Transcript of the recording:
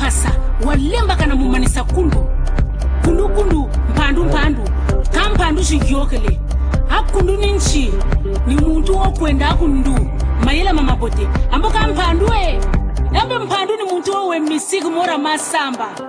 masa walemba kana mumanisa kundu mpandu kampandu shigyokele akundu ninchi ni muntu okwenda akundu mayela mamabote ambo kampandu ambe mpandu ni muntu owe misigu mora masamba